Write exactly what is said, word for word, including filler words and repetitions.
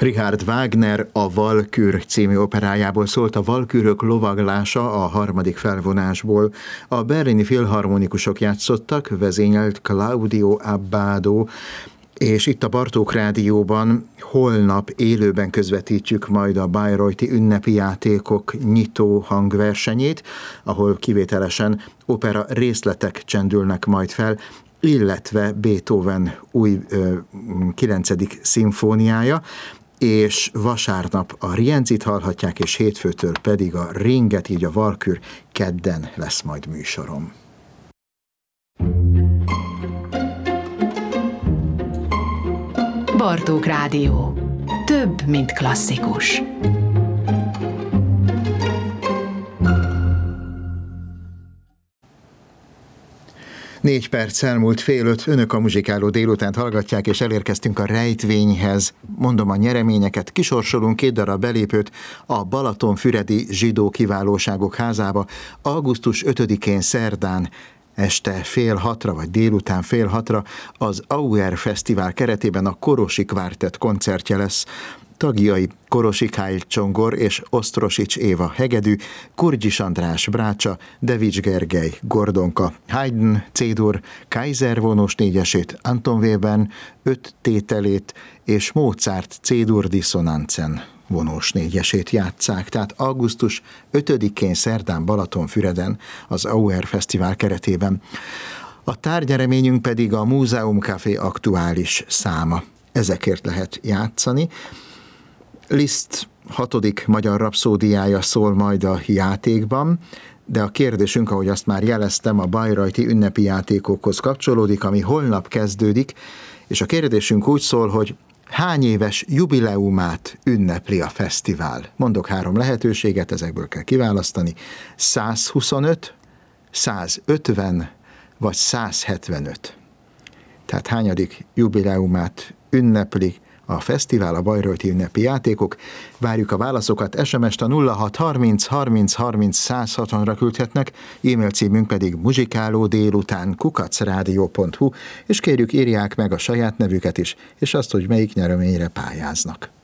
Richard Wagner a Valkür című operájából szólt a Valkürök lovaglása a harmadik felvonásból. A berlini filharmonikusok játszottak, vezényelt Claudio Abbado, és itt a Bartók Rádióban holnap élőben közvetítjük majd a bayreuthi ünnepi játékok nyitó hangversenyét, ahol kivételesen opera részletek csendülnek majd fel, illetve Beethoven új ö, kilencedik szimfóniája, és vasárnap a Rienzit hallhatják, és hétfőtől pedig a Ringet, így a Valkür, kedden lesz majd műsorom. Bartók Rádió. Több, mint klasszikus. Négy perc elmúlt fél öt, önök a muzsikáló délutánt hallgatják, és elérkeztünk a rejtvényhez. Mondom a nyereményeket, kisorsolunk két darab belépőt a Balatonfüredi Zsidó Kiválóságok Házába augusztus ötödikén szerdán este fél hatra, vagy délután fél hatra az Auer Fesztivál keretében a Korosi Kvártett koncertje lesz. Tagjai Korosi Khájl Csongor és Osztrosics Éva hegedű, Kurgyis András brácsa, Devics Gergely Gordonka, Haydn C-dur Kaiser vonós négyesét, Anton Webern öt tételét és Mozart C-dur Dissonanzen vonós négyesét játsszák. Tehát augusztus ötödikén szerdán Balatonfüreden az Auer Fesztivál keretében. A tárgynyereményünk pedig a Múzeum Café aktuális száma. Ezekért lehet játszani. Liszt hatodik magyar rapszódiája szól majd a játékban, de a kérdésünk, ahogy azt már jeleztem, a bayreuthi ünnepi játékokhoz kapcsolódik, ami holnap kezdődik, és a kérdésünk úgy szól, hogy hány éves jubileumát ünnepli a fesztivál? Mondok három lehetőséget, ezekből kell kiválasztani. százhuszonöt, százötven vagy százhetvenöt. Tehát hányadik jubileumát ünnepli a fesztivál, a bayreuthi ünnepi játékok. Várjuk a válaszokat, es em est a nulla hat harminc harminc harminc száz hatvanra küldhetnek, e-mail címünk pedig muzsikáló délután kukac rádió pont hu, és kérjük, írják meg a saját nevüket is, és azt, hogy melyik nyereményre pályáznak.